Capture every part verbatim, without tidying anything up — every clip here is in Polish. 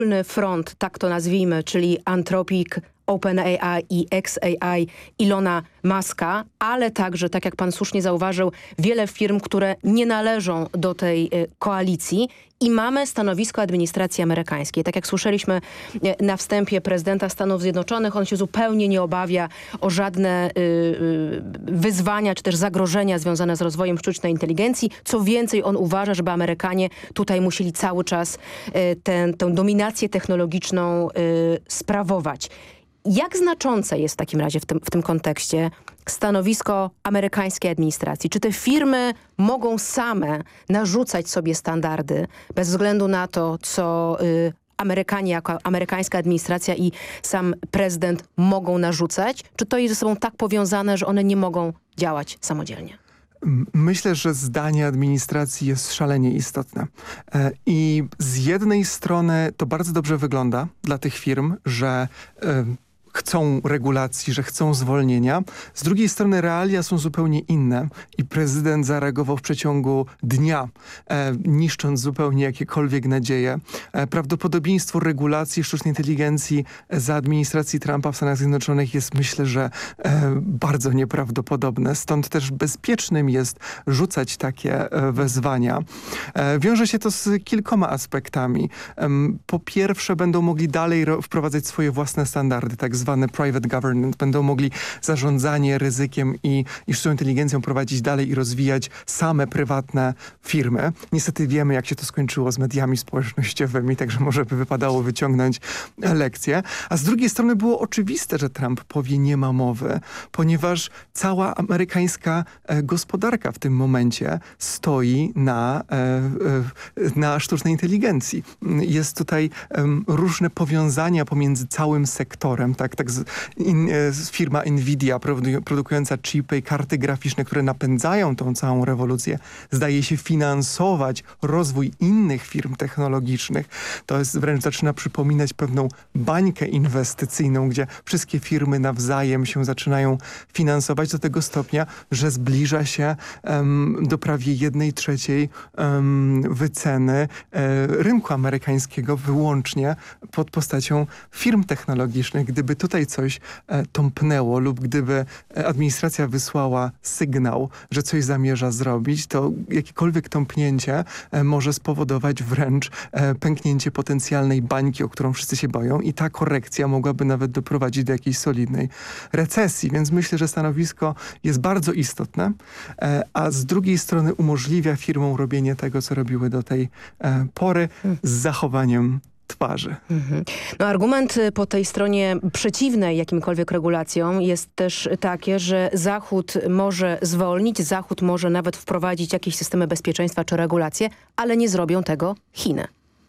front, tak to nazwijmy, czyli Anthropic, OpenAI i xAI Ilona Muska, ale także, tak jak pan słusznie zauważył, wiele firm, które nie należą do tej y, koalicji i mamy stanowisko administracji amerykańskiej. Tak jak słyszeliśmy y, na wstępie prezydenta Stanów Zjednoczonych, on się zupełnie nie obawia o żadne y, y, wyzwania czy też zagrożenia związane z rozwojem sztucznej inteligencji. Co więcej, on uważa, żeby Amerykanie tutaj musieli cały czas y, tę, tę dominację technologiczną y, sprawować. Jak znaczące jest w takim razie w tym, w tym kontekście stanowisko amerykańskiej administracji? Czy te firmy mogą same narzucać sobie standardy bez względu na to, co y, Amerykanie jako amerykańska administracja i sam prezydent mogą narzucać? Czy to jest ze sobą tak powiązane, że one nie mogą działać samodzielnie? Myślę, że zdanie administracji jest szalenie istotne. I z jednej strony to bardzo dobrze wygląda dla tych firm, że chcą regulacji, że chcą zwolnienia. Z drugiej strony realia są zupełnie inne i prezydent zareagował w przeciągu dnia, e, niszcząc zupełnie jakiekolwiek nadzieje. E, prawdopodobieństwo regulacji sztucznej inteligencji za administracji Trumpa w Stanach Zjednoczonych jest, myślę, że e, bardzo nieprawdopodobne. Stąd też bezpiecznym jest rzucać takie e, wezwania. E, wiąże się to z kilkoma aspektami. E, po pierwsze, będą mogli dalej wprowadzać swoje własne standardy, tak zwane private government, będą mogli zarządzanie ryzykiem i, i sztuczną inteligencją prowadzić dalej i rozwijać same prywatne firmy. Niestety wiemy, jak się to skończyło z mediami społecznościowymi, także może by wypadało wyciągnąć lekcję. A z drugiej strony było oczywiste, że Trump powie nie ma mowy, ponieważ cała amerykańska e, gospodarka w tym momencie stoi na, e, e, na sztucznej inteligencji. Jest tutaj e, różne powiązania pomiędzy całym sektorem, tak, tak z, in, z firma Nvidia produ, produkująca chipy i karty graficzne, które napędzają tą całą rewolucję, zdaje się finansować rozwój innych firm technologicznych. To jest wręcz zaczyna przypominać pewną bańkę inwestycyjną, gdzie wszystkie firmy nawzajem się zaczynają finansować do tego stopnia, że zbliża się um, do prawie jednej trzeciej um, wyceny um, rynku amerykańskiego wyłącznie pod postacią firm technologicznych. Gdyby tutaj coś e, tąpnęło lub gdyby administracja wysłała sygnał, że coś zamierza zrobić, to jakiekolwiek tąpnięcie e, może spowodować wręcz e, pęknięcie potencjalnej bańki, o którą wszyscy się boją i ta korekcja mogłaby nawet doprowadzić do jakiejś solidnej recesji. Więc myślę, że stanowisko jest bardzo istotne, e, a z drugiej strony umożliwia firmom robienie tego, co robiły do tej e, pory z zachowaniem twarzy. Mhm. No, argument po tej stronie przeciwnej jakimkolwiek regulacjom jest też takie, że Zachód może zwolnić, Zachód może nawet wprowadzić jakieś systemy bezpieczeństwa czy regulacje, ale nie zrobią tego Chiny.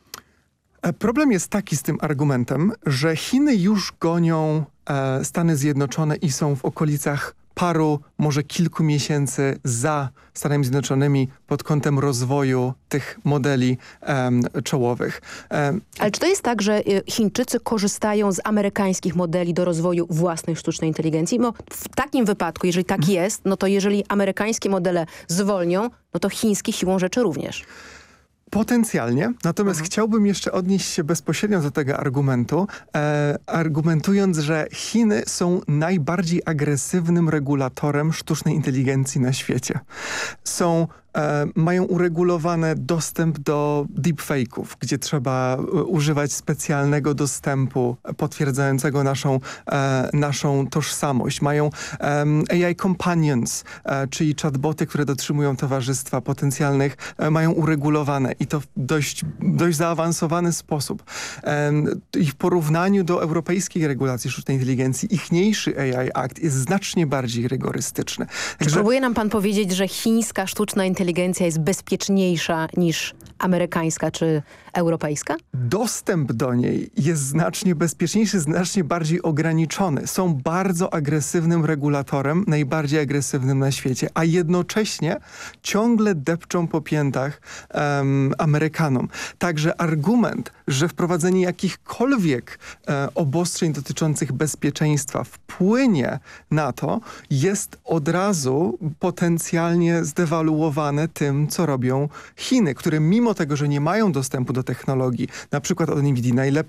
Problem jest taki z tym argumentem, że Chiny już gonią e, Stany Zjednoczone i są w okolicach paru, może kilku miesięcy za Stanami Zjednoczonymi pod kątem rozwoju tych modeli um, czołowych. Um, Ale czy to jest tak, że Chińczycy korzystają z amerykańskich modeli do rozwoju własnej sztucznej inteligencji? No, w takim wypadku, jeżeli tak jest, no to jeżeli amerykańskie modele zwolnią, no to chińskie siłą rzeczy również. Potencjalnie, natomiast mhm. chciałbym jeszcze odnieść się bezpośrednio do tego argumentu, e, argumentując, że Chiny są najbardziej agresywnym regulatorem sztucznej inteligencji na świecie. Są E, mają uregulowany dostęp do deepfake'ów, gdzie trzeba używać specjalnego dostępu potwierdzającego naszą, e, naszą tożsamość. Mają e, A I companions, e, czyli chatboty, które dotrzymują towarzystwa potencjalnych, e, mają uregulowane i to w dość, dość zaawansowany sposób. E, I w porównaniu do europejskiej regulacji sztucznej inteligencji, ichniejszy A I Act jest znacznie bardziej rygorystyczny. Czy Także... próbuje nam pan powiedzieć, że chińska sztuczna inteligencja inteligencja jest bezpieczniejsza niż amerykańska czy europejska? Dostęp do niej jest znacznie bezpieczniejszy, znacznie bardziej ograniczony. Są bardzo agresywnym regulatorem, najbardziej agresywnym na świecie, a jednocześnie ciągle depczą po piętach um, Amerykanom. Także argument, że wprowadzenie jakichkolwiek e, obostrzeń dotyczących bezpieczeństwa wpłynie na to, jest od razu potencjalnie zdewaluowane tym, co robią Chiny, które mimo tego, że nie mają dostępu do technologii, na przykład od Nvidia, najlepszej